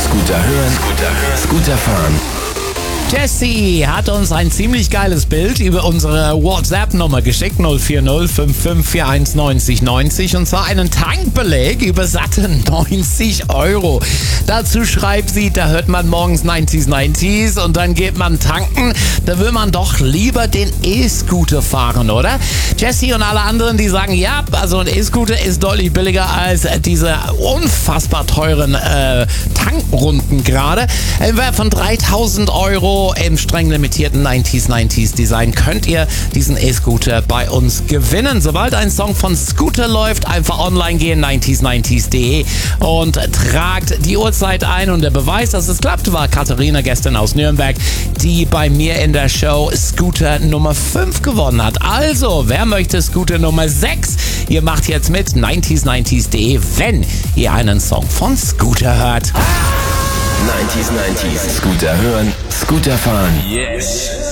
Scooter hören, Scooter fahren. Jessie hat uns ein ziemlich geiles Bild über unsere WhatsApp-Nummer geschickt, 040 5541 90 90, und zwar einen Tankbeleg über satte 90 €. Dazu schreibt sie, da hört man morgens 90s und dann geht man tanken. Da will man doch lieber den E-Scooter fahren, oder? Jessie und alle anderen, die sagen, ja, also ein E-Scooter ist deutlich billiger als diese unfassbar teuren Tankrunden gerade. Im Wert von 3.000 € im streng limitierten 90s Design könnt ihr diesen E-Scooter bei uns gewinnen. Sobald ein Song von Scooter läuft, einfach online gehen, 90s90s.de, und tragt die Uhrzeit ein. Und der Beweis, dass es klappt, war Katharina gestern aus Nürnberg, die bei mir in der Show Scooter Nummer 5 gewonnen hat. Also, wer möchte Scooter Nummer 6? Ihr macht jetzt mit 90s90s.de, wenn ihr einen Song von Scooter hört. 90s, Scooter hören, Scooter fahren. Yes.